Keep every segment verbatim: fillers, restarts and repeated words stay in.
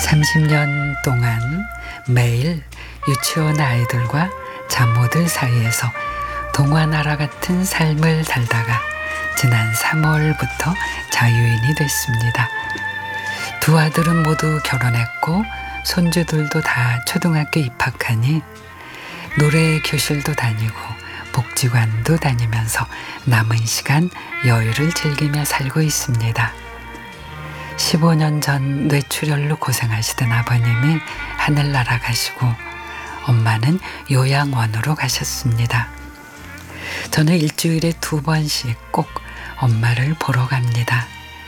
삼십 년 동안 매일 유치원 아이들과 장모들 사이에서 동화나라 같은 삶을 살다가 지난 삼월부터 자유인이 됐습니다. 두 아들은 모두 결혼했고 손주들도 다 초등학교 입학하니 노래 교실도 다니고 복지관도 다니면서 남은 시간 여유를 즐기며 살고 있습니다. 십오 년 전 뇌출혈로 고생하시던 아버님이 하늘 날아가시고 엄마는 요양원으로 가셨습니다. 저는 일주일에 두 번씩 꼭 엄마를 보러 갑니다.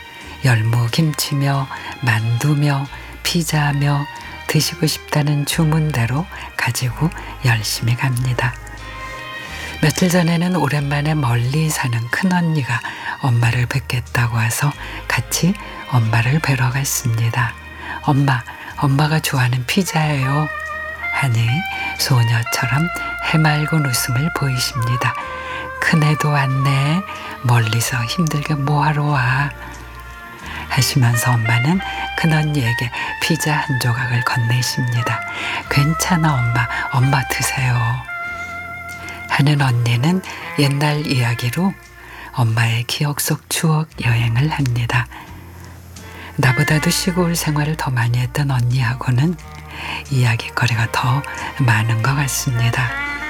열무김치며 만두며 피자며 드시고 싶다는 주문대로 가지고 열심히 갑니다. 며칠 전에는 오랜만에 멀리 사는 큰언니가 엄마를 뵙겠다고 와서 같이 엄마를 뵈러 갔습니다. 엄마, 엄마가 좋아하는 피자예요. 하니 소녀처럼 해맑은 웃음을 보이십니다. 큰애도 왔네. 멀리서 힘들게 뭐하러 와. 하시면서 엄마는 큰언니에게 피자 한 조각을 건네십니다. 괜찮아 엄마, 엄마 드세요. 하는 언니는 옛날 이야기로 엄마의 기억 속 추억 여행을 합니다. 나보다도 시골 생활을 더 많이 했던 언니하고는 이야기거리가 더 많은 것 같습니다.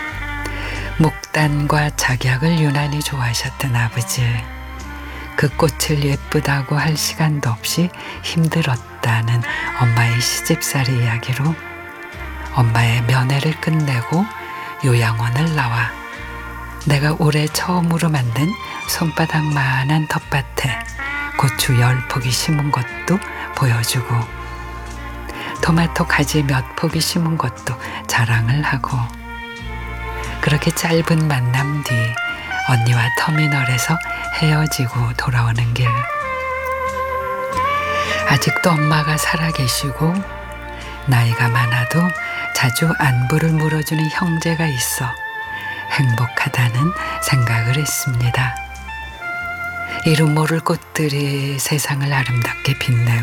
목단과 작약을 유난히 좋아하셨던 아버지. 그 꽃을 예쁘다고 할 시간도 없이 힘들었다는 엄마의 시집살이 이야기로 엄마의 면회를 끝내고 요양원을 나와 내가 올해 처음으로 만든 손바닥만한 텃밭에 고추 열 포기 심은 것도 보여주고 토마토 가지 몇 포기 심은 것도 자랑을 하고 그렇게 짧은 만남 뒤 언니와 터미널에서 헤어지고 돌아오는 길 아직도 엄마가 살아계시고 나이가 많아도 자주 안부를 물어주는 형제가 있어 행복하다는 생각을 했습니다. 이름 모를 꽃들이 세상을 아름답게 빛내고